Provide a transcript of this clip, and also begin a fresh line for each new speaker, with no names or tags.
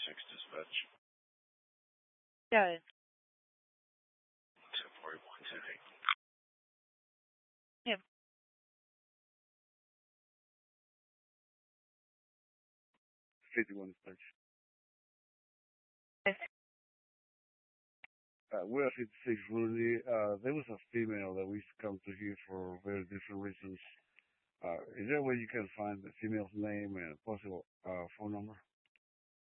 dispatch.
Yeah.
24128.
Yeah.
51 dispatch.
Yes.
We're at 56 Rudy. There was a female that we used to come to here for very different reasons. Is there a way you can find the female's name and possible phone number?